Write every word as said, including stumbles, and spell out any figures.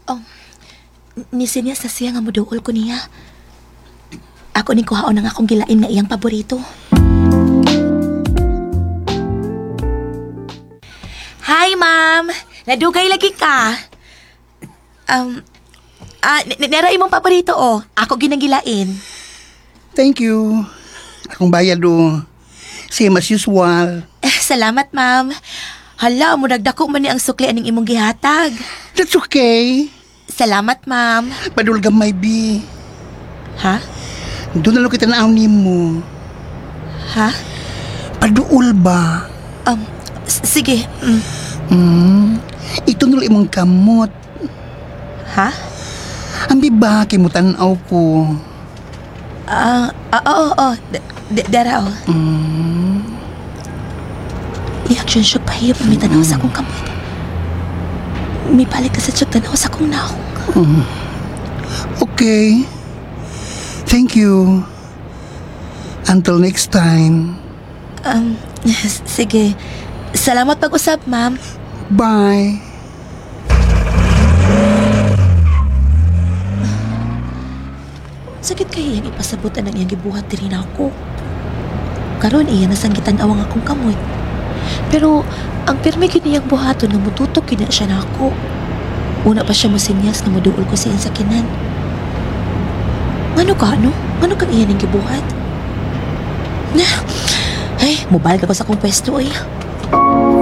Oh, nisinya sa siya nga muduol ko niya. Ako ning kuhaon ng akong gilain nga iyang paborito. Hi, ma'am. Nadugay lagi ka. Um, ah, n- nara imong paborito, oh. Ako ginanggilain. Thank you. Akong bayad o. Same as usual. Eh, salamat, ma'am. Hala, mo nagdako man ni ang sukli aning imong gihatag. That's okay. Salamat, ma'am. Padul gamay, B. Ha? Doon na lang kita naaw ni mo. Ha? Paduol ba? Um, s- sige. Mm. Hmm, ito nul imong kamot. Ha? Ang biba, kimutanaw ko. Ah, ah, oo, oo. D- d- Dara, oh. Hmm, Reaction siya pahiyap na may tanaw sa akong kamot. May balik ka sa siya tanaw sa akong naong. okay. Thank you. Until next time. Um, s- sige. Salamat pag-usap, ma'am. Bye. Sakit kaya iyang ipasabutan ng iyang gibuhat diri na ako. Karon iya nasanggitan awang akong kamoy. Pero ang pirmi gid niyang buhaton nga mututok gid na siya nako. Una pa siya mosinyas nga moduol ko sa iyang sakinan. Ngano ka ano? Ngano ka iya ning gibuhat? Ay, mobile ka ko sa akong pwesto ay.